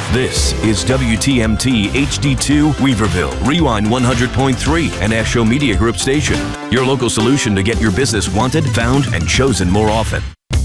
This is WTMT HD2 Weaverville, Rewind 100.3, and Asho Media Group station. Your local solution to get your business wanted, found, and chosen more often.